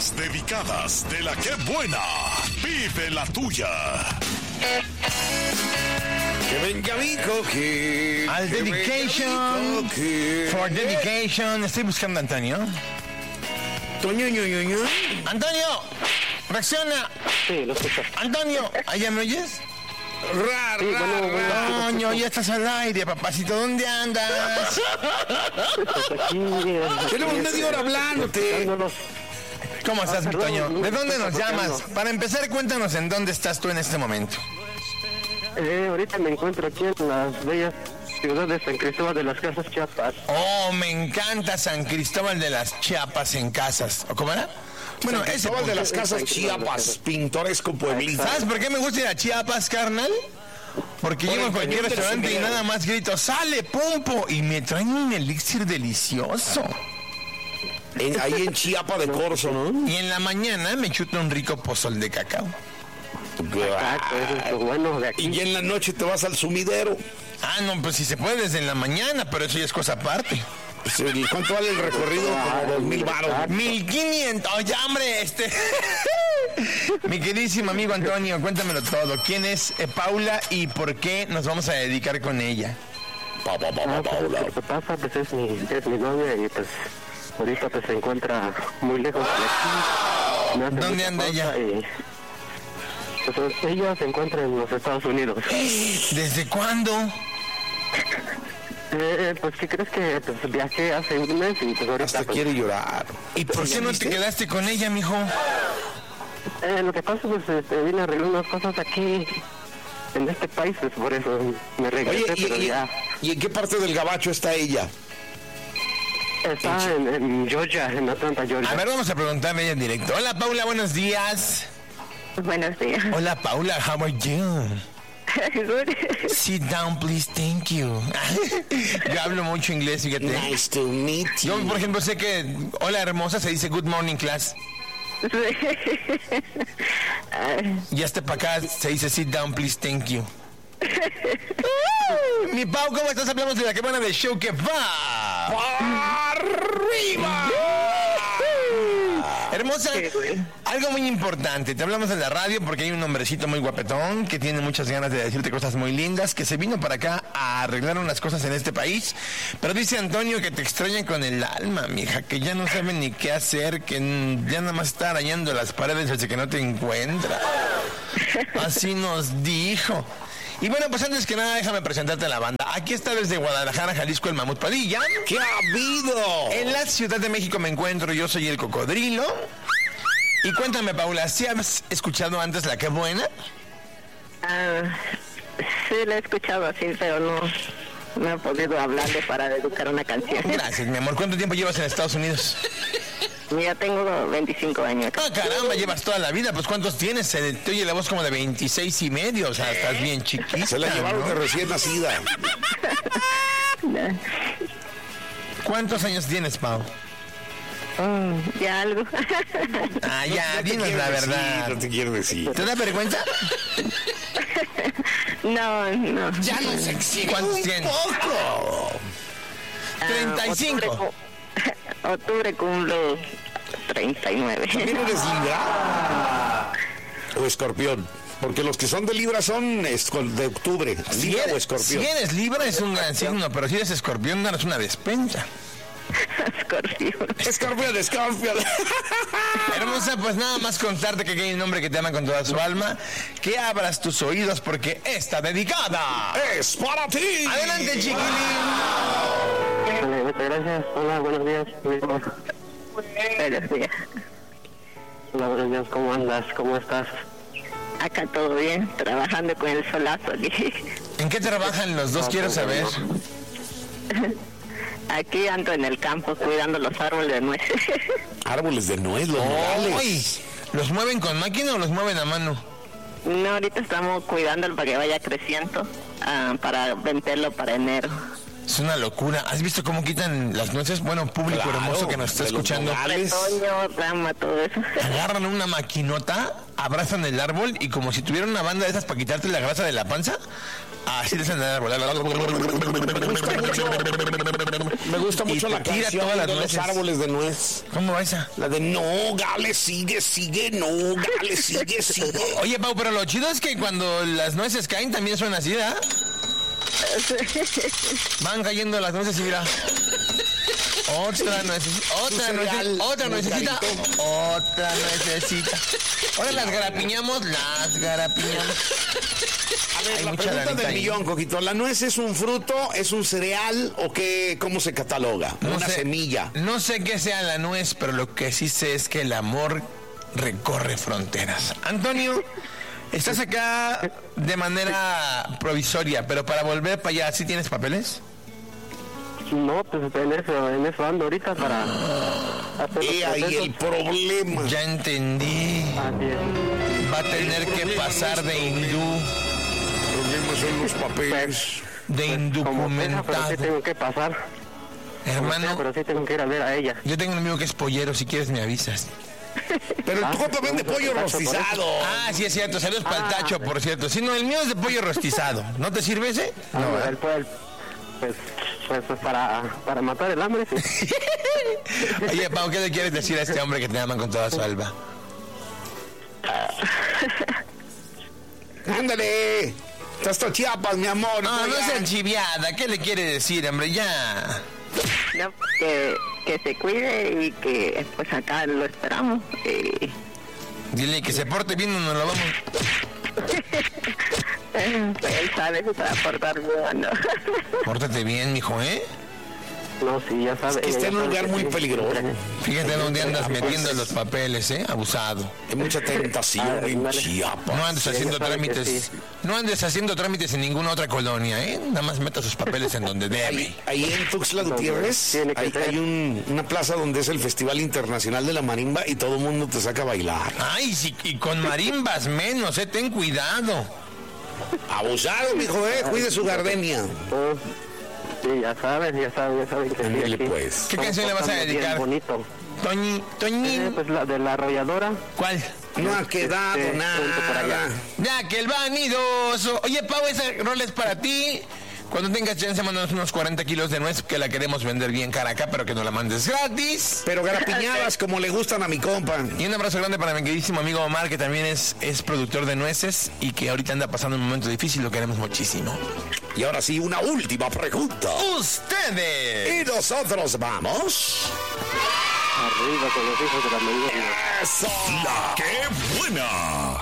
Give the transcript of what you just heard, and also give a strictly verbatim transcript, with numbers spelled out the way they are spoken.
Las dedicadas de la que buena. Vive la tuya. Que venga mi coque. Al dedication. For dedication. Estoy buscando a Antonio. Toño, ño, ño, ño. Antonio, reacciona. Sí, lo escucho. Antonio, ¿allá me oyes? Ra, Sí, ra, bueno, bueno. ra. Toño, ya estás al aire, papacito. ¿Dónde andas? Pues aquí, eh, Tenemos media hora hablándote. escuchándolos. ¿Cómo estás, mi perdón, Toño? no ¿De dónde estoy nos llamas? bloqueando. Para empezar, cuéntanos en dónde estás tú en este momento. Eh, ahorita me encuentro aquí en las bellas ciudades de San Cristóbal de las Casas, Chiapas. Oh, me encanta San Cristóbal de las Chiapas en casas. ¿O cómo era? Bueno, San ese Cristóbal de las punto- Casas Chiapas, pintoresco pueblito. ¿Sabes por qué me gusta ir a Chiapas, carnal? Porque Por llego a el cualquier cañón del restaurante y sombrero. nada más grito, ¡sale, pumpo! Y me traen un elixir delicioso. En- ahí en Chiapa de Corzo, ¿no? Y en la mañana me chuto un rico pozol de cacao. Exacto, eso es lo bueno de aquí. Y en la noche te vas al sumidero. Ah, no, pues si se puede desde en la mañana, pero eso ya es cosa aparte. Pues, el- ¿Cuánto vale el recorrido? Como dos mil baros. Mil quinientos, oye, hombre, este... Mi queridísimo amigo Antonio, cuéntamelo todo. ¿Quién es eh, Paula y por qué nos vamos a dedicar con ella? Pa, pa, pa, pa, Ah, pues Paula. lo que pasa, pues es mi, es mi novia y pues ahorita pues se encuentra muy lejos de aquí. Me hace ¿Dónde mucha anda falta ella? y, pues ella se encuentra en los Estados Unidos. ¿Desde cuándo? Eh, pues ¿qué crees que pues, viajé hace un mes y pues ahorita Hasta pues, quiere llorar. ¿Y por qué no te quedaste con ella, mijo? eh, lo que pasa pues este, vine a arreglar unas cosas aquí en este país, pues por eso me regresé, Oye, ¿y, pero y- ya ¿y en qué parte del gabacho está ella? está en, en Georgia, en Atlanta, Georgia. A ver, vamos a preguntarle a ella en directo. Hola, Paula, buenos días. Buenos días. Hola, Paula, how are you? Good. Sit down, please, thank you. Yo hablo mucho inglés, fíjate. Nice to meet Yo, you. por ejemplo, sé que hola hermosa se dice good morning class. Y hasta para acá se dice sit down, please, thank you. Mi Pau, ¿cómo estás? Hablamos de la que buena del show que va. ¡Arriba! Hermosa, algo muy importante. Te hablamos en la radio porque hay un hombrecito muy guapetón que tiene muchas ganas de decirte cosas muy lindas, que se vino para acá a arreglar unas cosas en este país. Pero dice Antonio que te extraña con el alma, mija, que ya no sabe ni qué hacer, que n- ya nada más está arañando las paredes desde que no te encuentra. Así nos dijo. Y bueno, pues antes que nada, déjame presentarte a la banda. Aquí está desde Guadalajara, Jalisco, el Mamut Padilla. ¿Qué ha habido? En la Ciudad de México me encuentro, yo soy el Cocodrilo. Y cuéntame, Paula, ¿sí has escuchado antes La Qué Buena? Ah, sí, lo he escuchado así, pero no, no he podido hablarle para dedicar una canción. Gracias, mi amor. ¿Cuánto tiempo llevas en Estados Unidos? Ya tengo veinticinco años. Ah, caramba, llevas toda la vida. Pues ¿cuántos tienes? Se te oye la voz como de veintiséis y medio. O sea, estás bien chiquita. Se la llevaron ¿no? de recién nacida. ¿Cuántos años tienes, Pau? Mm, ya algo. Ah, ya, No te dinos quiero la decir, verdad. no te quiero decir. ¿Te da vergüenza? No, no. Ya no es sexy. ¿Cuántos tienes? Poco. Ah, treinta y cinco. Octubre, cu- octubre cumplo treinta y nueve. ¿También eres Libra? ¿O Escorpión? Porque los que son de Libra son esco- de octubre. Si Libra o eres, Escorpión. si eres Libra es un gran signo, pero si eres escorpión, danos una despensa. Escorpión. Escorpión, Escorpión. Hermosa, pues nada más contarte que hay un hombre que te ama con toda su alma, que abras tus oídos porque está dedicada. Es para ti. Adelante, chiquilín. Vale, muchas gracias. Hola, buenos días. amigo. Buenos días. Hola, buenos días. ¿Cómo andas? ¿Cómo estás? Acá todo bien, trabajando con el solazo aquí. ¿En qué trabajan los dos? Quiero saber. Aquí ando en el campo cuidando los árboles de nuez. Árboles de nuez, los ¡Ay! nogales. ¿Los mueven con máquina o los mueven a mano? No, ahorita estamos cuidándolo para que vaya creciendo, ah, para venderlo para enero. Es una locura. ¿Has visto cómo quitan las nueces? Bueno, público Claro, hermoso que nos está de los escuchando. nogales. Retoño, rama, todo eso. Agarran una maquinota, abrazan el árbol y como si tuvieran una banda de esas para quitarte la grasa de la panza, Así les andar. Me gusta mucho, me gusta mucho la tira canción todas las de nueces. los árboles de nuez. ¿Cómo va esa? La de no, Gale, sigue, sigue, no, Gale, sigue, sigue. Oye, Pau, pero lo chido es que cuando las nueces caen también suena así, ¿verdad? Van cayendo las nueces y mira. Otra nuececita, otra nuececita, otra nuececita, otra nuececita. Ahora las garapiñamos, las garapiñamos. A ver, Hay la mucha pregunta lanita del ahí. millón, Coquito. ¿La nuez es un fruto, es un cereal o qué? ¿Cómo se cataloga? No Una sé- semilla. No sé qué sea la nuez, pero lo que sí sé es que el amor recorre fronteras. Antonio, estás acá de manera provisoria, pero para volver para allá, ¿sí tienes papeles? No, pues en eso, en eso ando ahorita para hacer los Y ahí procesos. el problema. Ya entendí. Así es. Va a tener que pasar de hindú, El problema son los papeles. de Como pesa, pero sí indocumentado. tengo que pasar. Como sea, Hermano, pero sí tengo que ir a ver a ella. yo tengo un amigo que es pollero, si quieres me avisas. Pero Ah, el tuco también de pollo vamos a empezar por rostizado. Ah, sí es cierto, saludos para el Ah. tacho, por cierto. Sí, no, el mío es de pollo rostizado. ¿No te sirve ese? Ah, No, ¿verdad? el- pues, pues, pues, pues, para, para matar el hambre, sí. Oye, Pau, ¿qué le quieres decir a este hombre que te ama con toda su alma? Ándale. Estás todo Chiapas, mi amor. No, no ya. es chiviada. ¿Qué le quiere decir, hombre? Ya. No, que, que se cuide y que pues acá lo esperamos. Y, Dile que se porte bien o nos lo vamos. eh, pues, él sabe que se va a portar bien, ¿no? Pórtate bien, mijo, ¿eh? No, sí, ya sabes. Que está en un lugar muy peligroso. Fíjate dónde andas metiendo los papeles, ¿eh? Abusado. Hay mucha tentación Ah, en dale. Chiapas. No andes Sí, haciendo ya sabe que trámites. sí. No andes haciendo trámites en ninguna otra colonia, ¿eh? Nada más meta sus papeles en donde debe. Ahí, ahí en Tuxtla Gutiérrez Tiene que hay, ser. hay un- una plaza donde es el Festival Internacional de la Marimba y todo el mundo te saca a bailar. Ay, sí, y con marimbas menos, ¿eh? Ten cuidado. Abusado, mijo, eh. Cuide su gardenia. Oh, sí, ya sabes, ya sabes, ya sabes que sí. Ándale, aquí pues. ¿Qué nos canción le vas a portamos bien dedicar? bonito. Toñi, Eh, Toñín. pues la de la arrolladora. ¿Cuál? No ha quedado Este, pronto por allá. nada. Ya, que el vanidoso. Oye, Pau, esa rola es para ti. Cuando tengas chance, mándanos unos cuarenta kilos de nuez que la queremos vender bien cara acá, pero que nos la mandes gratis. Pero garapiñadas como le gustan a mi compa. Y un abrazo grande para mi queridísimo amigo Omar, que también es, es productor de nueces y que ahorita anda pasando un momento difícil, lo queremos muchísimo. Y ahora sí, una última pregunta. ¡Ustedes! Y nosotros vamos. Arriba con los hijos de la mañana. ¡Eso! La que buena.